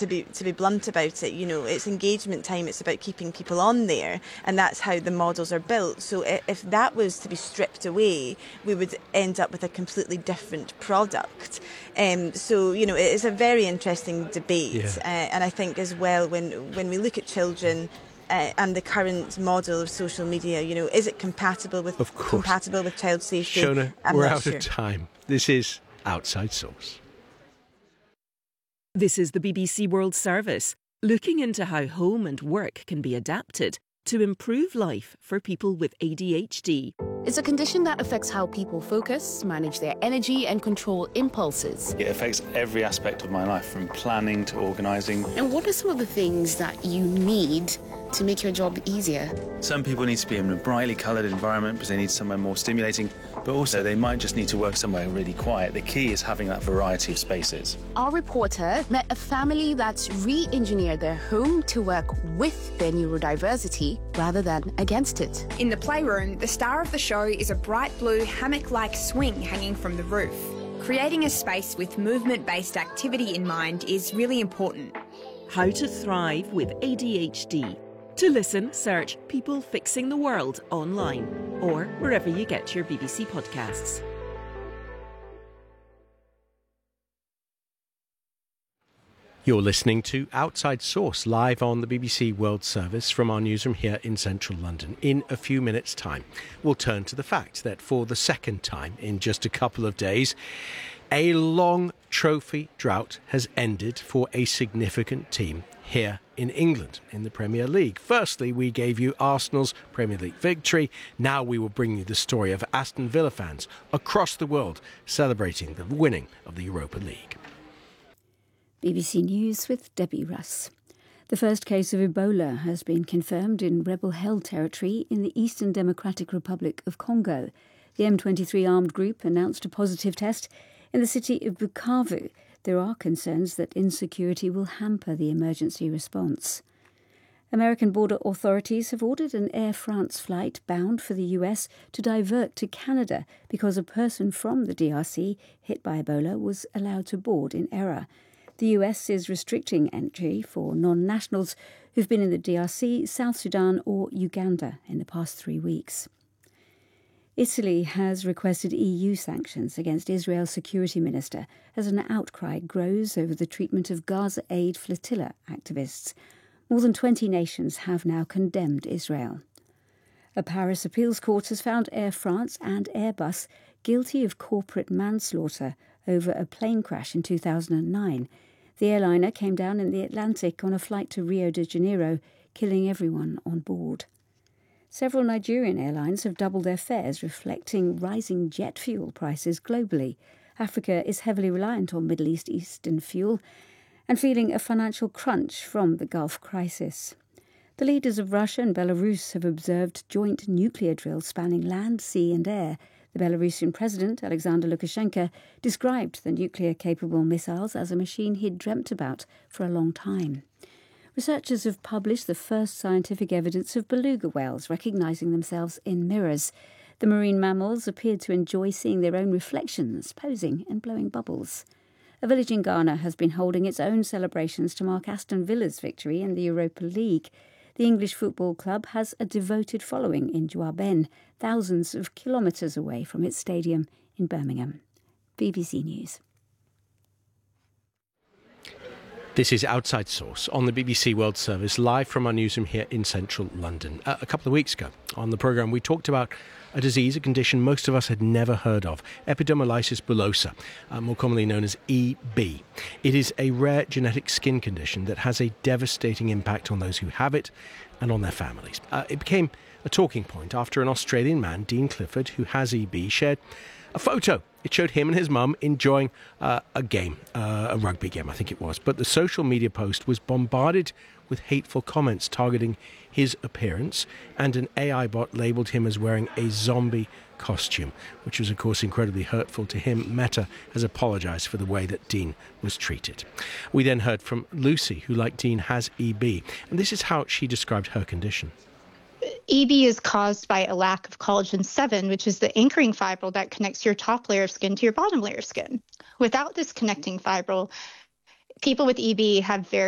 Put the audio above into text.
to be blunt about it, it's engagement time. It's about keeping people on there, and that's how the models are built. So if that was to be stripped away, we would end up with a completely different product. So it is a very interesting debate, and I think as well when we look at children. And the current model of social media, is it compatible with child safety? Shona, we're out of time. This is Outside Source. This is the BBC World Service, looking into how home and work can be adapted to improve life for people with ADHD. It's a condition that affects how people focus, manage their energy and control impulses. It affects every aspect of my life, from planning to organising. And what are some of the things that you need to make your job easier? Some people need to be in a brightly coloured environment because they need somewhere more stimulating, but also they might just need to work somewhere really quiet. The key is having that variety of spaces. Our reporter met a family that's re-engineered their home to work with their neurodiversity rather than against it. In the playroom, the star of the show is a bright blue hammock-like swing hanging from the roof. Creating a space with movement-based activity in mind is really important. How to thrive with ADHD. To listen, search People Fixing the World online or wherever you get your BBC podcasts. You're listening to Outside Source, live on the BBC World Service from our newsroom here in central London. In a few minutes' time, we'll turn to the fact that for the second time in just a couple of days, a long trophy drought has ended for a significant team here in England in the Premier League. Firstly, we gave you Arsenal's Premier League victory. Now we will bring you the story of Aston Villa fans across the world celebrating the winning of the Europa League. BBC News with Debbie Russ. The first case of Ebola has been confirmed in rebel-held territory in the Eastern Democratic Republic of Congo. The M23 armed group announced a positive test in the city of Bukavu. There are concerns that insecurity will hamper the emergency response. American border authorities have ordered an Air France flight bound for the US to divert to Canada because a person from the DRC hit by Ebola was allowed to board in error. The US is restricting entry for non-nationals who've been in the DRC, South Sudan or Uganda in the past 3 weeks. Italy has requested EU sanctions against Israel's security minister as an outcry grows over the treatment of Gaza Aid flotilla activists. More than 20 nations have now condemned Israel. A Paris appeals court has found Air France and Airbus guilty of corporate manslaughter over a plane crash in 2009. The airliner came down in the Atlantic on a flight to Rio de Janeiro, killing everyone on board. Several Nigerian airlines have doubled their fares, reflecting rising jet fuel prices globally. Africa is heavily reliant on Middle Eastern fuel and feeling a financial crunch from the Gulf crisis. The leaders of Russia and Belarus have observed joint nuclear drills spanning land, sea and air. The Belarusian president, Alexander Lukashenko, described the nuclear-capable missiles as a machine he'd dreamt about for a long time. Researchers have published the first scientific evidence of beluga whales recognising themselves in mirrors. The marine mammals appeared to enjoy seeing their own reflections, posing and blowing bubbles. A village in Ghana has been holding its own celebrations to mark Aston Villa's victory in the Europa League. The English football club has a devoted following in Juaben, thousands of kilometres away from its stadium in Birmingham. BBC News. This is Outside Source on the BBC World Service, live from our newsroom here in central London. A couple of weeks ago on the programme, we talked about a disease, a condition most of us had never heard of, epidermolysis bullosa, more commonly known as EB. It is a rare genetic skin condition that has a devastating impact on those who have it and on their families. It became a talking point after an Australian man, Dean Clifford, who has EB, shared a photo. It showed him and his mum enjoying a game, a rugby game, I think it was. But the social media post was bombarded with hateful comments targeting his appearance, and an AI bot labelled him as wearing a zombie costume, which was, of course, incredibly hurtful to him. Meta has apologised for the way that Dean was treated. We then heard from Lucy, who, like Dean, has EB, and this is how she described her condition. EB is caused by a lack of collagen 7, which is the anchoring fibril that connects your top layer of skin to your bottom layer of skin. Without this connecting fibril, people with EB have very